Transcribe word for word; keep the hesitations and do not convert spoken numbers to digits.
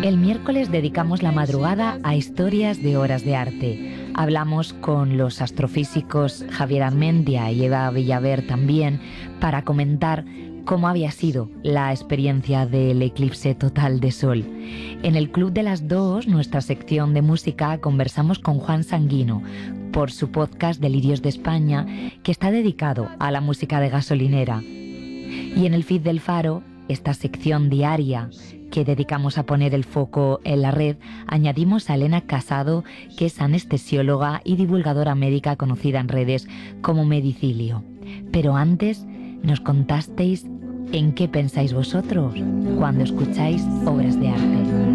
El miércoles dedicamos la madrugada a historias de obras de arte. Hablamos con los astrofísicos Javier Armentia y Eva Villaver también para comentar cómo había sido la experiencia del eclipse total de sol. En el Club de las Dos, nuestra sección de música, conversamos con Juan Sanguino por su podcast Delirios de España, que está dedicado a la música de gasolinera. Y en el feed del Faro, esta sección diaria que dedicamos a poner el foco en la red, añadimos a Elena Casado, que es anestesióloga y divulgadora médica conocida en redes como Medicilio. Pero antes nos contasteis en qué pensáis vosotros cuando escucháis obras de arte.